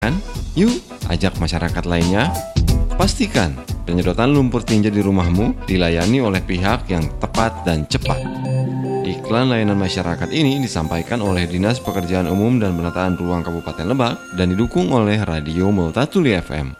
Yuk, ajak masyarakat lainnya. Pastikan penyedotan lumpur tinja di rumahmu dilayani oleh pihak yang tepat dan cepat. Iklan layanan masyarakat ini disampaikan oleh Dinas Pekerjaan Umum dan Penataan Ruang Kabupaten Lebak dan didukung oleh Radio Multatuli FM.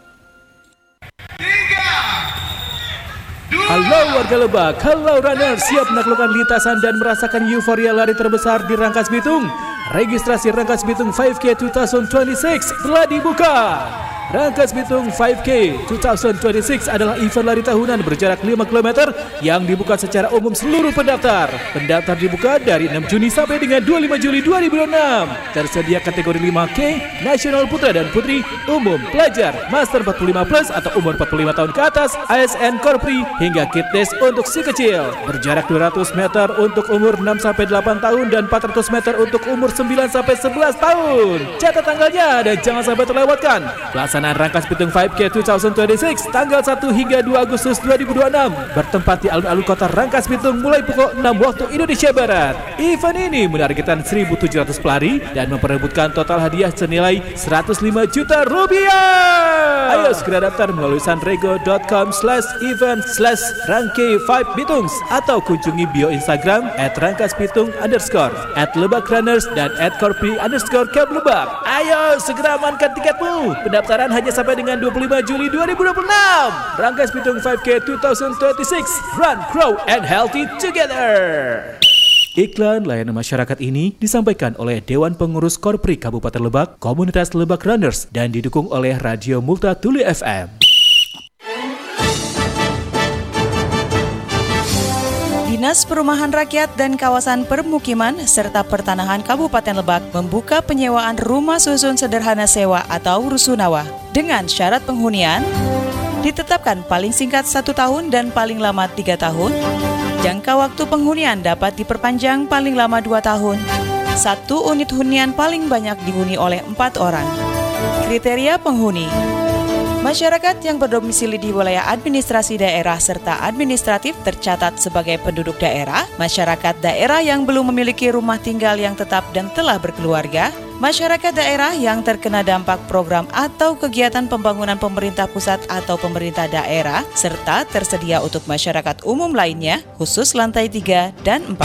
Halo warga Lebak, halo runner, siap menaklukkan lintasan dan merasakan euforia lari terbesar di Rangkas Bitung. Registrasi Rangkas Bitung 5K 2026 telah dibuka. Rangkas Bitung 5K 2026 adalah event lari tahunan berjarak 5 km yang dibuka secara umum seluruh pendaftar. Pendaftar dibuka dari 6 Juni sampai dengan 25 Juli 2006. Tersedia kategori 5K, Nasional Putra dan Putri, Umum, Pelajar, Master 45 Plus atau umur 45 tahun ke atas, ASN Korpri, hingga Kids untuk si kecil. Berjarak 200 meter untuk umur 6-8 tahun dan 400 meter untuk umur 9-11 tahun. Catat tanggalnya dan jangan sampai terlewatkan. Pelaksanaan Rangkas Bitung 5K 2026 tanggal 1 hingga 2 Agustus 2026 bertempat di alun-alun kota Rangkas Bitung mulai pukul 6 waktu Indonesia Barat. Event ini menargetkan 1.700 pelari dan memperebutkan total hadiah senilai 105 juta rupiah. Ayo segera daftar melalui sanrego.com/event/rangke5bitungs atau kunjungi bio Instagram @rangkasbitung_, @lebakrunners dan @korpi_Camp_Lebak. Ayo segera amankan tiketmu. Pendaftaran hanya sampai dengan 25 Juli 2026. Rangkas Bitung 5K 2026. Run, grow, and healthy together. Iklan layanan masyarakat ini disampaikan oleh Dewan Pengurus Korpri Kabupaten Lebak, Komunitas Lebak Runners, dan didukung oleh Radio Multatuli FM. Dinas Perumahan Rakyat dan Kawasan Permukiman serta Pertanahan Kabupaten Lebak membuka penyewaan rumah susun sederhana sewa atau rusunawa dengan syarat penghunian ditetapkan paling singkat 1 tahun dan paling lama 3 tahun. Jangka waktu penghunian dapat diperpanjang paling lama 2 tahun. 1 unit hunian paling banyak dihuni oleh 4 orang. Kriteria penghuni: masyarakat yang berdomisili di wilayah administrasi daerah serta administratif tercatat sebagai penduduk daerah, masyarakat daerah yang belum memiliki rumah tinggal yang tetap dan telah berkeluarga, masyarakat daerah yang terkena dampak program atau kegiatan pembangunan pemerintah pusat atau pemerintah daerah, serta tersedia untuk masyarakat umum lainnya, khusus lantai 3 dan 4.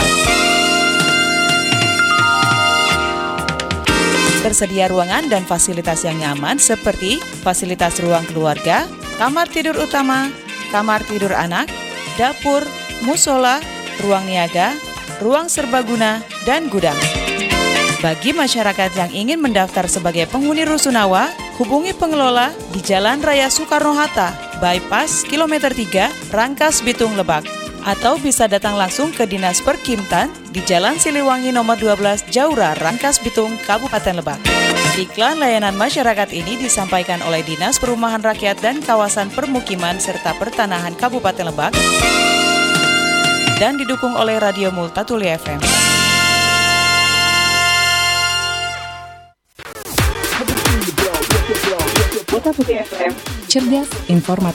Tersedia ruangan dan fasilitas yang nyaman seperti fasilitas ruang keluarga, kamar tidur utama, kamar tidur anak, dapur, musola, ruang niaga, ruang serbaguna, dan gudang. Bagi masyarakat yang ingin mendaftar sebagai penghuni rusunawa, hubungi pengelola di Jalan Raya Soekarno-Hatta, Bypass Kilometer 3, Rangkas Bitung, Lebak. Atau bisa datang langsung ke Dinas Perkimtan di Jalan Siliwangi nomor 12 Jaura, Rangkas Bitung, Kabupaten Lebak. Iklan layanan masyarakat ini disampaikan oleh Dinas Perumahan Rakyat dan Kawasan Permukiman serta Pertanahan Kabupaten Lebak dan didukung oleh Radio Multatuli FM. Multatuli FM, cerdas, informatif.